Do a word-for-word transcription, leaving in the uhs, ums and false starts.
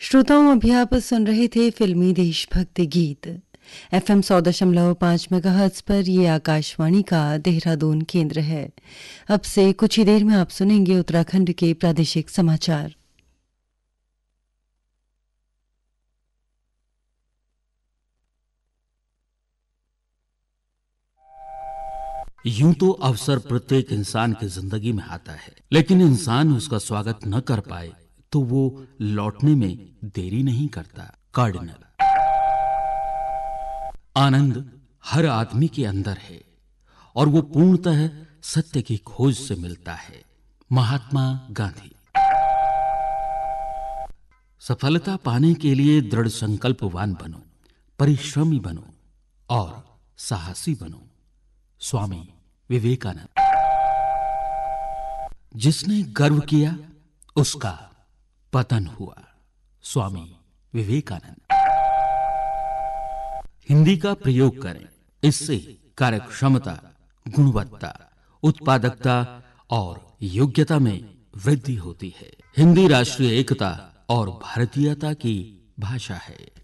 श्रोताओं, अभी आप सुन रहे थे फिल्मी देशभक्ति गीत एफएम सौ दशमलव पाँच मेगाहर्ट्ज पर। ये आकाशवाणी का देहरादून केंद्र है। अब से कुछ ही देर में आप सुनेंगे उत्तराखंड के प्रादेशिक समाचार। यूं तो अवसर प्रत्येक इंसान की जिंदगी में आता है, लेकिन इंसान उसका स्वागत न कर पाए तो वो लौटने में देरी नहीं करता। कार्डिनल। आनंद हर आदमी के अंदर है और वो पूर्णतः सत्य की खोज से मिलता है। महात्मा गांधी। सफलता पाने के लिए दृढ़ संकल्पवान बनो, परिश्रमी बनो और साहसी बनो। स्वामी विवेकानंद। जिसने गर्व किया उसका पतन हुआ। स्वामी विवेकानंद। हिंदी का प्रयोग करें, इससे कार्यक्षमता, गुणवत्ता, उत्पादकता और योग्यता में वृद्धि होती है। हिंदी राष्ट्रीय एकता और भारतीयता की भाषा है।